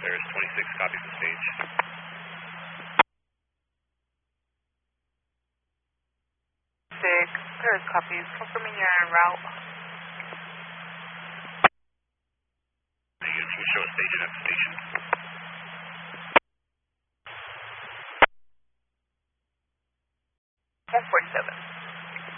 There's 26 copies of stage. Six, there's copies. Confirming you're en route. Negative, you show a station at the station. 147.